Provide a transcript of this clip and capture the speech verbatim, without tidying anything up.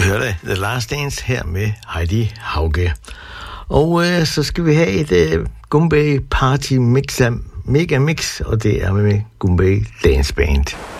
hørte The Last Dance her med Heidi Hauge. Og øh, så skal vi have et øh, Goombay Party Mix Mega Mix, og det er med Goombay Dance Band.